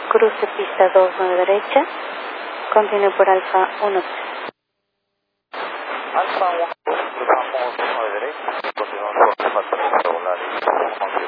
cruce pista 29 derecha, continúe por Alfa 1. Alfa 1, cruzamos 9 derecha.